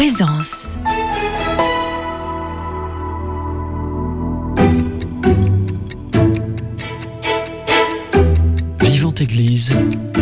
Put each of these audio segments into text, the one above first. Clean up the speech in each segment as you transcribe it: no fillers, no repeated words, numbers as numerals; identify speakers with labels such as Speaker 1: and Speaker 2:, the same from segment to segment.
Speaker 1: Présence.
Speaker 2: Vivante Église,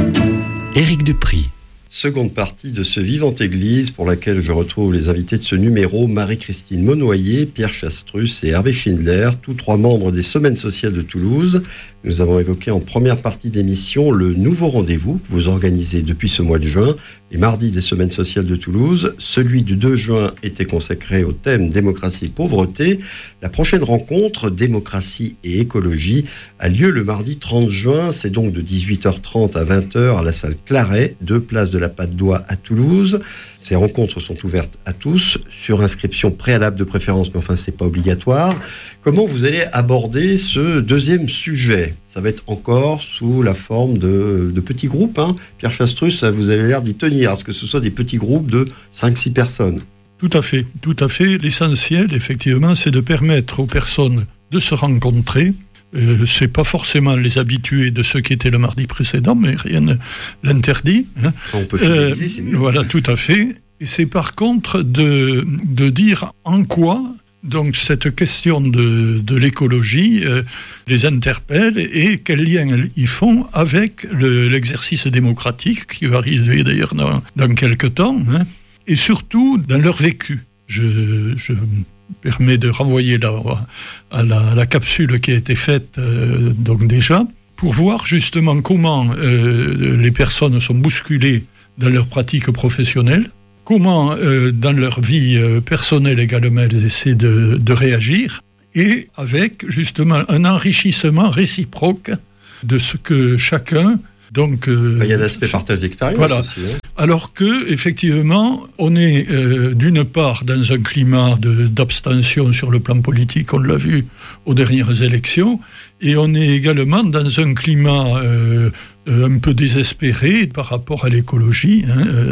Speaker 2: Éric Dupry.
Speaker 3: Seconde partie de ce Vivante Église pour laquelle je retrouve les invités de ce numéro, Marie-Christine Monnoyer, Pierre Chastrus et Hervé Schindler, tous trois membres des Semaines sociales de Toulouse. Nous avons évoqué en première partie d'émission le nouveau rendez-vous que vous organisez depuis ce mois de juin, les mardis des Semaines sociales de Toulouse. Celui du 2 juin était consacré au thème démocratie et pauvreté. La prochaine rencontre, démocratie et écologie, a lieu le mardi 30 juin. C'est donc de 18h30 à 20h à la salle Claret, 2 place de la Patte d'Oie à Toulouse. Ces rencontres sont ouvertes à tous, sur inscription préalable de préférence, mais enfin c'est pas obligatoire. Comment vous allez aborder ce deuxième sujet ? Ça va être encore sous la forme de petits groupes. Pierre Chastrus, vous avez l'air d'y tenir, à ce que ce soit des petits groupes de 5-6 personnes.
Speaker 4: Tout à fait. L'essentiel, effectivement, c'est de permettre aux personnes de se rencontrer. C'est pas forcément les habitués de ceux qui étaient le mardi précédent, mais rien ne l'interdit.
Speaker 3: On peut fidéliser, c'est mieux.
Speaker 4: Voilà, tout à fait. Et c'est par contre de dire en quoi donc cette question de l'écologie les interpelle et quel lien ils font avec l'exercice démocratique qui va arriver d'ailleurs dans quelques temps, et surtout dans leur vécu. Je permets de renvoyer à la capsule qui a été faite donc déjà, pour voir justement comment les personnes sont bousculées dans leur pratique professionnelle, comment dans leur vie personnelle également elles essaient de réagir, et avec justement un enrichissement réciproque de ce que chacun... Donc,
Speaker 3: il y a l'aspect partage d'expérience,
Speaker 4: voilà.
Speaker 3: Aussi.
Speaker 4: Alors que, effectivement, on est d'une part dans un climat d'abstention sur le plan politique, on l'a vu aux dernières élections, et on est également dans un climat un peu désespéré par rapport à l'écologie.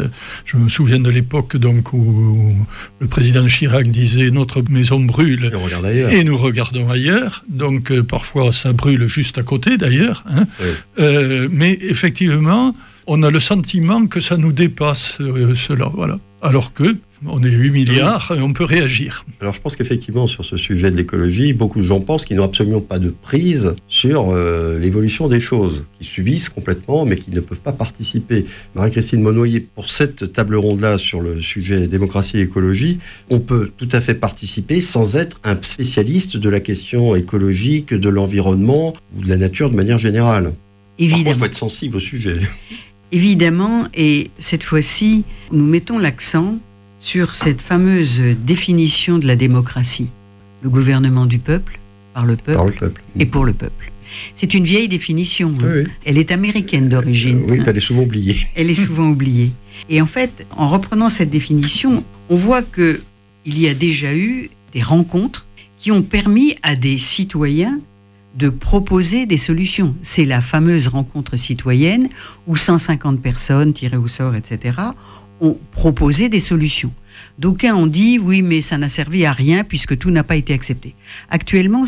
Speaker 4: Je me souviens de l'époque donc, où le président Chirac disait « Notre maison brûle et nous regardons ailleurs ». Donc parfois ça brûle juste à côté d'ailleurs. Oui. Mais effectivement, on a le sentiment que ça nous dépasse cela. Voilà. Alors que on est 8 milliards et on peut réagir.
Speaker 3: Alors je pense qu'effectivement sur ce sujet de l'écologie, beaucoup de gens pensent qu'ils n'ont absolument pas de prise sur l'évolution des choses, qui subissent complètement mais qui ne peuvent pas participer. Marie-Christine Monnoyer, pour cette table ronde-là sur le sujet démocratie et écologie, on peut tout à fait participer sans être un spécialiste de la question écologique, de l'environnement ou de la nature de manière générale.
Speaker 5: Évidemment.
Speaker 3: Par contre, il faut être sensible au sujet.
Speaker 5: Évidemment, et cette fois-ci, nous mettons l'accent sur cette fameuse définition de la démocratie. Le gouvernement du peuple, par le peuple. Et pour le peuple. C'est une vieille définition. Oui. Elle est américaine d'origine.
Speaker 3: Oui, elle est souvent oubliée.
Speaker 5: Elle est souvent oubliée. Et en fait, en reprenant cette définition, on voit qu'il y a déjà eu des rencontres qui ont permis à des citoyens de proposer des solutions. C'est la fameuse rencontre citoyenne où 150 personnes tirées au sort, etc., ont proposé des solutions. D'aucuns ont dit « oui, mais ça n'a servi à rien puisque tout n'a pas été accepté ». Actuellement,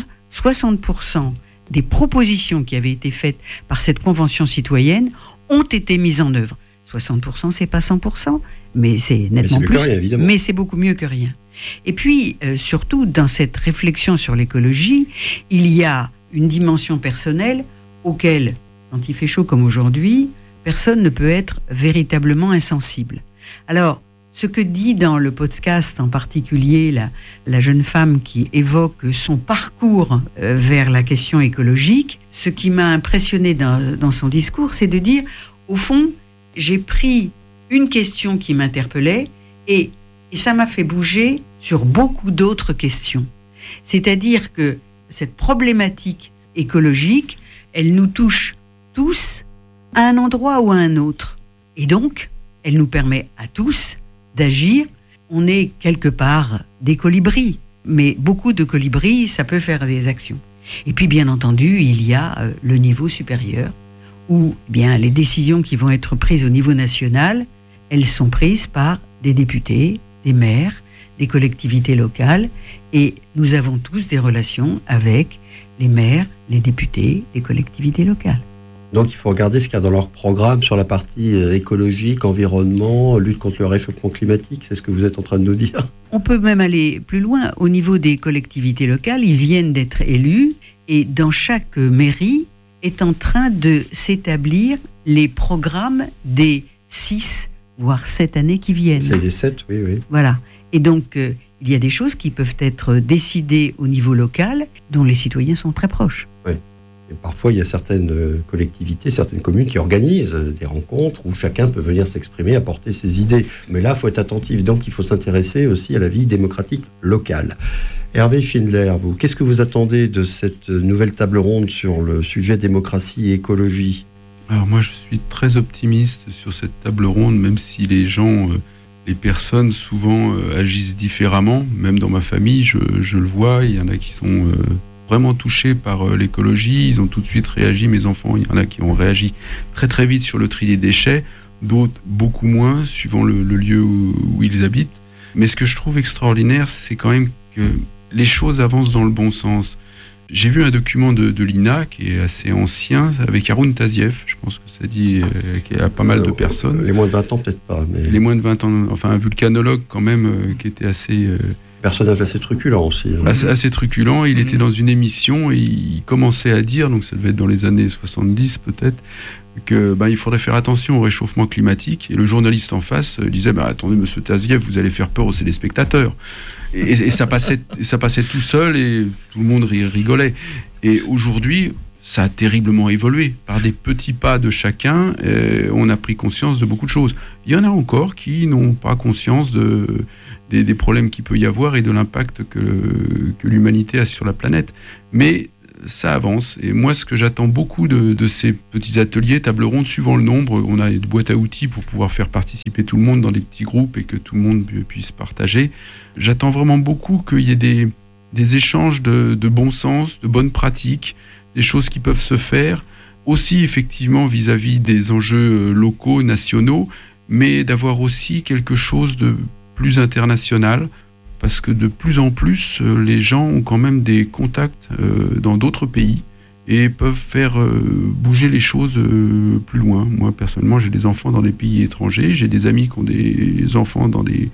Speaker 5: 60% des propositions qui avaient été faites par cette convention citoyenne ont été mises en œuvre. 60%, c'est pas 100%, mais c'est nettement plus.
Speaker 3: Rien, évidemment.
Speaker 5: Mais c'est beaucoup mieux que rien. Et puis, surtout, dans cette réflexion sur l'écologie, il y a une dimension personnelle auquel, quand il fait chaud comme aujourd'hui, personne ne peut être véritablement insensible. Alors, ce que dit dans le podcast en particulier la jeune femme qui évoque son parcours vers la question écologique, ce qui m'a impressionné dans son discours, c'est de dire, au fond, j'ai pris une question qui m'interpellait et ça m'a fait bouger sur beaucoup d'autres questions. C'est-à-dire que cette problématique écologique, elle nous touche tous à un endroit ou à un autre. Et donc, elle nous permet à tous d'agir. On est quelque part des colibris, mais beaucoup de colibris, ça peut faire des actions. Et puis, bien entendu, il y a le niveau supérieur, où bien les décisions qui vont être prises au niveau national, elles sont prises par des députés, des maires, des collectivités locales, et nous avons tous des relations avec les maires, les députés, les collectivités locales.
Speaker 3: Donc il faut regarder ce qu'il y a dans leur programme sur la partie écologique, environnement, lutte contre le réchauffement climatique. C'est ce que vous êtes en train de nous dire.
Speaker 5: On peut même aller plus loin. Au niveau des collectivités locales, ils viennent d'être élus et dans chaque mairie est en train de s'établir les programmes des 6, voire 7 années qui viennent.
Speaker 3: C'est les 7, oui.
Speaker 5: Voilà. Et donc, il y a des choses qui peuvent être décidées au niveau local, dont les citoyens sont très proches.
Speaker 3: Oui. Et parfois, il y a certaines collectivités, certaines communes qui organisent des rencontres où chacun peut venir s'exprimer, apporter ses idées. Mais là, il faut être attentif. Donc, il faut s'intéresser aussi à la vie démocratique locale. Hervé Schindler, vous, qu'est-ce que vous attendez de cette nouvelle table ronde sur le sujet démocratie et écologie ?
Speaker 1: Alors moi, je suis très optimiste sur cette table ronde, même si les gens, les personnes souvent agissent différemment. Même dans ma famille, je le vois, il y en a qui sont vraiment touchés par l'écologie. Ils ont tout de suite réagi, mes enfants, il y en a qui ont réagi très très vite sur le tri des déchets, d'autres beaucoup moins, suivant le lieu où ils habitent. Mais ce que je trouve extraordinaire, c'est quand même que les choses avancent dans le bon sens. J'ai vu un document de l'INA qui est assez ancien, avec Haroun Tazieff, je pense que ça dit qu'il y a pas mal de personnes.
Speaker 3: Les moins de 20 ans, peut-être pas. Mais...
Speaker 1: Les moins de 20 ans, enfin un vulcanologue quand même, qui était assez...
Speaker 3: personnage assez truculent aussi. Hein.
Speaker 1: Assez truculent, il était dans une émission et il commençait à dire, donc ça devait être dans les années 70 peut-être, que il faudrait faire attention au réchauffement climatique. Et le journaliste en face disait, attendez monsieur Tazieff, vous allez faire peur aux téléspectateurs. Et ça passait tout seul et tout le monde rigolait. Et aujourd'hui, ça a terriblement évolué. Par des petits pas de chacun, on a pris conscience de beaucoup de choses. Il y en a encore qui n'ont pas conscience des problèmes qu'il peut y avoir et de l'impact que l'humanité a sur la planète. Mais ça avance. Et moi, ce que j'attends beaucoup de ces petits ateliers, tables rondes, suivant le nombre, on a des boîtes à outils pour pouvoir faire participer tout le monde dans des petits groupes et que tout le monde puisse partager. J'attends vraiment beaucoup qu'il y ait des échanges de bon sens, de bonnes pratiques, des choses qui peuvent se faire, aussi effectivement vis-à-vis des enjeux locaux, nationaux, mais d'avoir aussi quelque chose de plus international, parce que de plus en plus, les gens ont quand même des contacts dans d'autres pays et peuvent faire bouger les choses plus loin. Moi, personnellement, j'ai des enfants dans des pays étrangers, j'ai des amis qui ont des enfants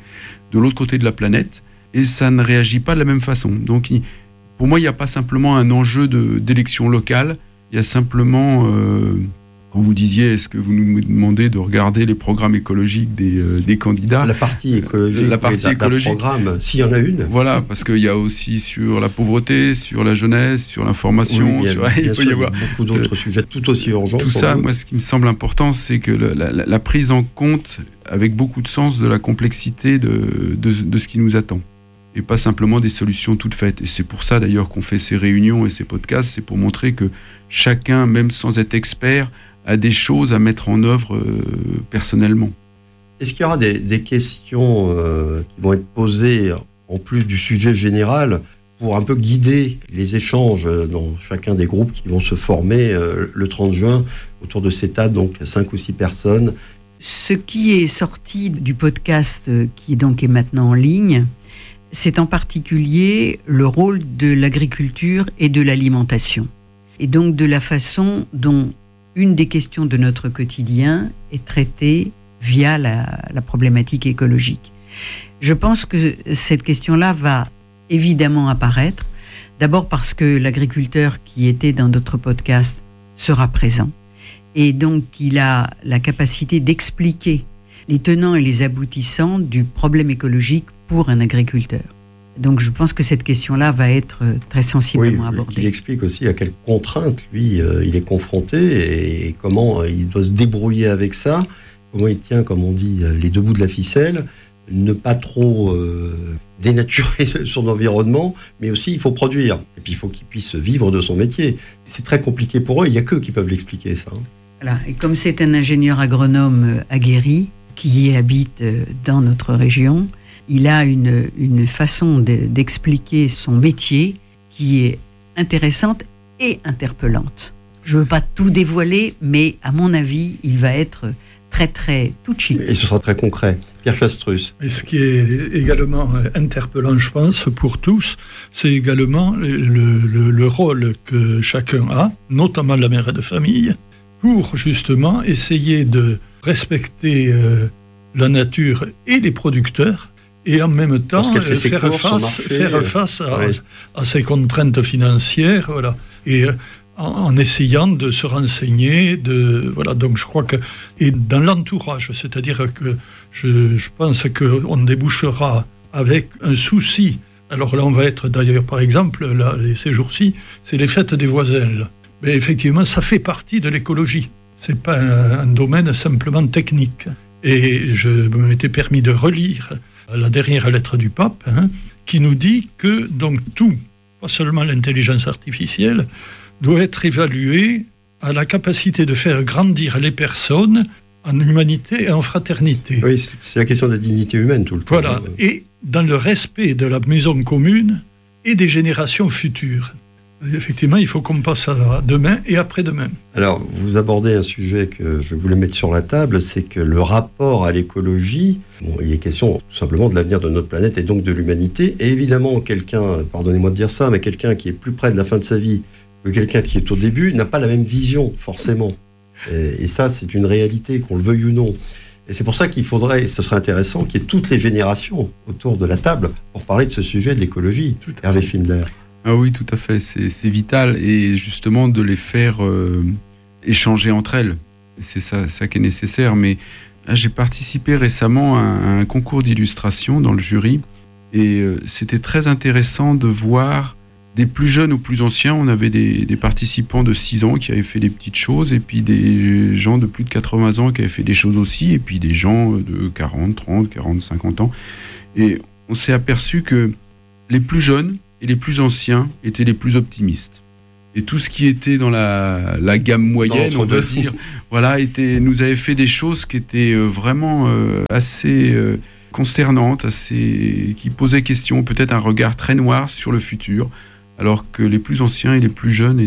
Speaker 1: de l'autre côté de la planète, et ça ne réagit pas de la même façon. Donc, pour moi, il n'y a pas simplement un enjeu d'élection locale, il y a simplement... Quand vous disiez, est-ce que vous nous demandez de regarder les programmes écologiques des candidats ?
Speaker 3: La partie écologique. Programme, s'il y en a une.
Speaker 1: Voilà, parce qu'il y a aussi sur la pauvreté, sur la jeunesse, sur l'information.
Speaker 3: Oui, il peut y avoir beaucoup d'autres sujets tout aussi urgents.
Speaker 1: Tout ça, moi, ce qui me semble important, c'est que la prise en compte, avec beaucoup de sens, de la complexité de ce qui nous attend. Et pas simplement des solutions toutes faites. Et c'est pour ça, d'ailleurs, qu'on fait ces réunions et ces podcasts, c'est pour montrer que chacun, même sans être expert, a des choses à mettre en œuvre personnellement.
Speaker 3: Est-ce qu'il y aura des questions qui vont être posées en plus du sujet général pour un peu guider les échanges dans chacun des groupes qui vont se former le 30 juin autour de ces tables, donc 5 ou 6 personnes?
Speaker 5: Ce qui est sorti du podcast qui donc est maintenant en ligne, c'est en particulier le rôle de l'agriculture et de l'alimentation. Et donc de la façon dont une des questions de notre quotidien est traitée via la problématique écologique. Je pense que cette question-là va évidemment apparaître, d'abord parce que l'agriculteur qui était dans notre podcast sera présent, et donc il a la capacité d'expliquer les tenants et les aboutissants du problème écologique pour un agriculteur. Donc je pense que cette question-là va être très sensiblement abordée.
Speaker 3: Il explique aussi à quelles contraintes, lui, il est confronté et comment il doit se débrouiller avec ça, comment il tient, comme on dit, les deux bouts de la ficelle, ne pas trop dénaturer son environnement, mais aussi il faut produire. Et puis il faut qu'il puisse vivre de son métier. C'est très compliqué pour eux, il n'y a qu'eux qui peuvent l'expliquer, ça.
Speaker 5: Voilà. Et comme c'est un ingénieur agronome aguerri qui habite dans notre région, il a une façon d'expliquer son métier qui est intéressante et interpellante. Je ne veux pas tout dévoiler, mais à mon avis, il va être très, très touchy.
Speaker 3: Et ce sera très concret. Pierre Chastrus.
Speaker 4: Et ce qui est également interpellant, je pense, pour tous, c'est également le rôle que chacun a, notamment la mère de famille, pour justement essayer de respecter la nature et les producteurs, et en même temps faire face à ces contraintes financières, voilà. Et en essayant de se renseigner, donc je crois que, et dans l'entourage, c'est-à-dire que je pense qu'on débouchera avec un souci. Alors là, on va être d'ailleurs, par exemple, là, ces jours-ci, c'est les fêtes des voisins, là. Mais effectivement, ça fait partie de l'écologie. C'est pas un domaine simplement technique. Et je m'étais permis de relire la dernière lettre du pape, qui nous dit que donc tout, pas seulement l'intelligence artificielle, doit être évalué à la capacité de faire grandir les personnes en humanité et en fraternité.
Speaker 3: Oui, c'est la question de la dignité humaine tout le temps.
Speaker 4: Voilà, et dans le respect de la maison commune et des générations futures. Effectivement, il faut qu'on passe à demain et après-demain.
Speaker 3: Alors, vous abordez un sujet que je voulais mettre sur la table, c'est que le rapport à l'écologie, il est question tout simplement de l'avenir de notre planète et donc de l'humanité. Et évidemment, quelqu'un, pardonnez-moi de dire ça, mais quelqu'un qui est plus près de la fin de sa vie que quelqu'un qui est au début n'a pas la même vision, forcément. Et ça, c'est une réalité, qu'on le veuille ou non. Et c'est pour ça qu'il faudrait, et ce serait intéressant, qu'il y ait toutes les générations autour de la table pour parler de ce sujet de l'écologie. Hervé Schindler.
Speaker 1: Ah oui, tout à fait, c'est vital, et justement de les faire échanger entre elles. C'est ça qui est nécessaire. Mais j'ai participé récemment à un concours d'illustration dans le jury, et c'était très intéressant de voir des plus jeunes aux plus anciens. On avait des participants de 6 ans qui avaient fait des petites choses, et puis des gens de plus de 80 ans qui avaient fait des choses aussi, et puis des gens de 40, 30, 40, 50 ans. Et on s'est aperçu que les plus jeunes et les plus anciens étaient les plus optimistes. Et tout ce qui était dans la gamme moyenne, on va dire, voilà, nous avait fait des choses qui étaient vraiment assez consternantes, qui posaient question, peut-être un regard très noir sur le futur, alors que les plus anciens et les plus jeunes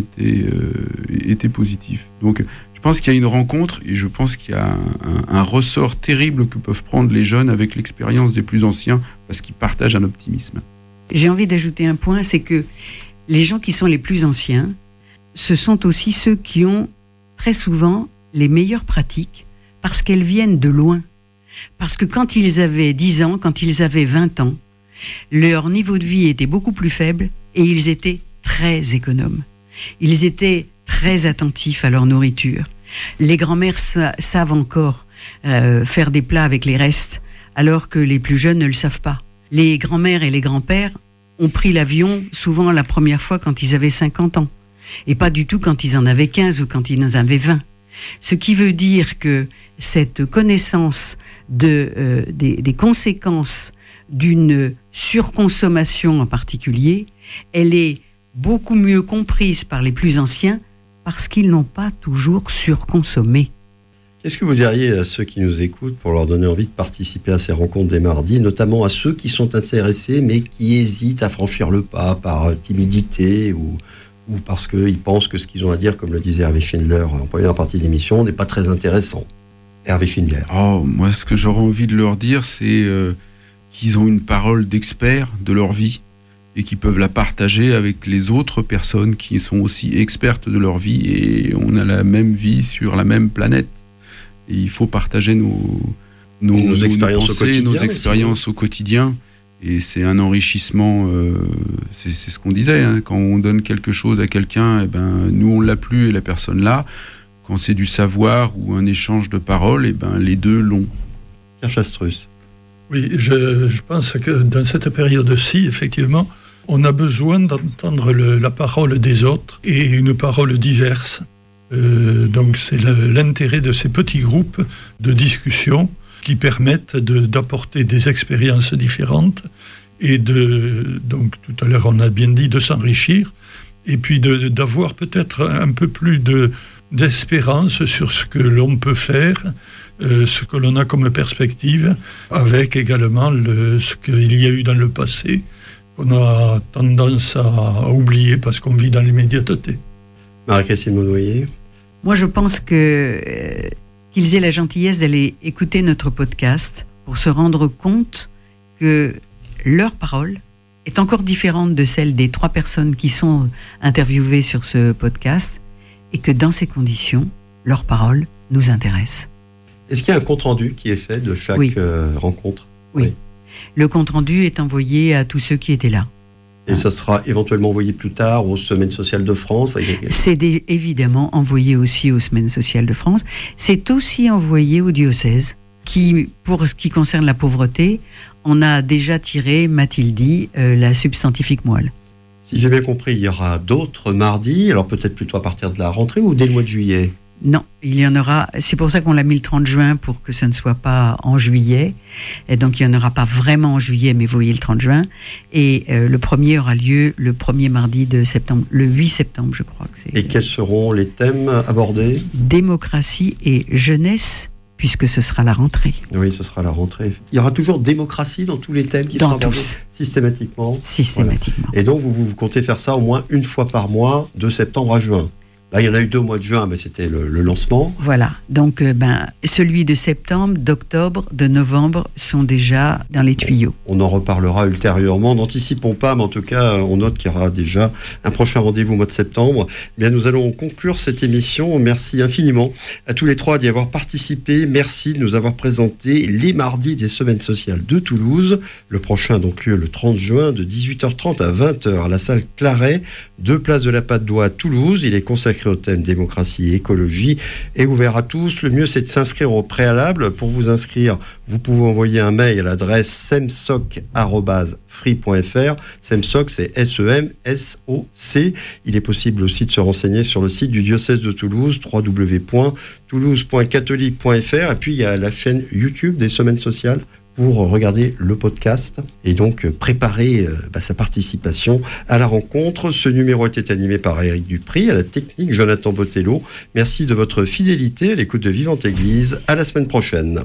Speaker 1: étaient positifs. Donc, je pense qu'il y a une rencontre, et je pense qu'il y a un ressort terrible que peuvent prendre les jeunes avec l'expérience des plus anciens, parce qu'ils partagent un optimisme.
Speaker 5: J'ai envie d'ajouter un point, c'est que les gens qui sont les plus anciens, ce sont aussi ceux qui ont très souvent les meilleures pratiques, parce qu'elles viennent de loin. Parce que quand ils avaient 10 ans, quand ils avaient 20 ans, leur niveau de vie était beaucoup plus faible et ils étaient très économes. Ils étaient très attentifs à leur nourriture. Les grands-mères savent encore faire des plats avec les restes, alors que les plus jeunes ne le savent pas. Les grands-mères et les grands-pères ont pris l'avion souvent la première fois quand ils avaient 50 ans, et pas du tout quand ils en avaient 15 ou quand ils en avaient 20. Ce qui veut dire que cette connaissance des conséquences d'une surconsommation en particulier, elle est beaucoup mieux comprise par les plus anciens parce qu'ils n'ont pas toujours surconsommé.
Speaker 3: Qu'est-ce que vous diriez à ceux qui nous écoutent pour leur donner envie de participer à ces rencontres des mardis, notamment à ceux qui sont intéressés mais qui hésitent à franchir le pas par timidité ou parce qu'ils pensent que ce qu'ils ont à dire, comme le disait Hervé Schindler en première partie de l'émission, n'est pas très intéressant. Hervé Schindler.
Speaker 1: Moi, ce que j'aurais envie de leur dire, c'est qu'ils ont une parole d'experts de leur vie et qu'ils peuvent la partager avec les autres personnes qui sont aussi expertes de leur vie, et on a la même vie sur la même planète. Et il faut partager nos expériences au quotidien. Et c'est un enrichissement, c'est ce qu'on disait, quand on donne quelque chose à quelqu'un, nous on l'a plus et la personne l'a. Quand c'est du savoir ou un échange de paroles, les deux l'ont.
Speaker 3: Pierre Chastrus.
Speaker 4: Oui, je pense que dans cette période-ci, effectivement, on a besoin d'entendre la parole des autres et une parole diverse. Donc c'est l'intérêt de ces petits groupes de discussion qui permettent d'apporter des expériences différentes et donc tout à l'heure on a bien dit, de s'enrichir et puis d'avoir peut-être un peu plus d'espérance sur ce que l'on peut faire, ce que l'on a comme perspective, avec également ce qu'il y a eu dans le passé qu'on a tendance à oublier parce qu'on vit dans l'immédiateté.
Speaker 3: Marie-Christine Monnoyer.
Speaker 5: Moi, je pense qu'ils aient la gentillesse d'aller écouter notre podcast pour se rendre compte que leur parole est encore différente de celle des 3 personnes qui sont interviewées sur ce podcast, et que dans ces conditions, leur parole nous intéresse.
Speaker 3: Est-ce qu'il y a un compte-rendu qui est fait de chaque rencontre ?
Speaker 5: Oui. Le compte-rendu est envoyé à tous ceux qui étaient là.
Speaker 3: Et ça sera éventuellement envoyé plus tard aux Semaines sociales de France.
Speaker 5: C'est évidemment envoyé aussi aux Semaines sociales de France. C'est aussi envoyé au diocèse qui, pour ce qui concerne la pauvreté, on a déjà tiré, m'a-t-il dit, la substantifique moelle.
Speaker 3: Si j'ai bien compris, il y aura d'autres mardis, alors peut-être plutôt à partir de la rentrée ou dès le mois de juillet ?
Speaker 5: Non, il y en aura. C'est pour ça qu'on l'a mis le 30 juin pour que ce ne soit pas en juillet. Et donc il n'y en aura pas vraiment en juillet, mais vous voyez le 30 juin. Et le premier aura lieu le premier mardi de septembre, le 8 septembre, je crois que c'est.
Speaker 3: Et quels seront les thèmes abordés ?
Speaker 5: Démocratie et jeunesse, puisque ce sera la rentrée.
Speaker 3: Oui, ce sera la rentrée. Il y aura toujours démocratie dans tous les thèmes qui seront abordés systématiquement.
Speaker 5: Systématiquement.
Speaker 3: Voilà. Et donc vous comptez faire ça au moins une fois par mois, de septembre à juin. Là, il y en a eu 2 au mois de juin, mais c'était le lancement.
Speaker 5: Voilà. Donc, celui de septembre, d'octobre, de novembre sont déjà dans les tuyaux.
Speaker 3: On en reparlera ultérieurement. N'anticipons pas, mais en tout cas, on note qu'il y aura déjà un prochain rendez-vous au mois de septembre. Bien, nous allons conclure cette émission. Merci infiniment à tous les 3 d'y avoir participé. Merci de nous avoir présenté les mardis des Semaines sociales de Toulouse. Le prochain, donc, lieu le 30 juin, de 18h30 à 20h, à la salle Claret, 2 places de la Patte d'Oie à Toulouse. Il est consacré au thème démocratie et écologie et ouvert à tous. Le mieux, c'est de s'inscrire au préalable. Pour vous inscrire, vous pouvez envoyer un mail à l'adresse semsoc@free.fr. Semsoc, c'est SEMSOC. Il est possible aussi de se renseigner sur le site du diocèse de Toulouse, www.toulouse.catholique.fr. Et puis, il y a la chaîne YouTube des Semaines sociales pour regarder le podcast et donc préparer sa participation à la rencontre. Ce numéro était animé par Éric Dupry, à la technique Jonathan Botello. Merci de votre fidélité à l'écoute de Vivante Église. À la semaine prochaine.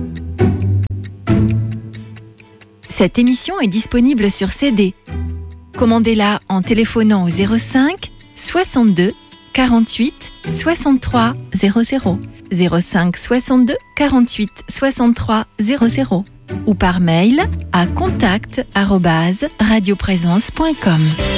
Speaker 6: Cette émission est disponible sur CD. Commandez-la en téléphonant au 05 62 48 63 00. 05 62 48 63 00 ou par mail à contact@radioprésence.com.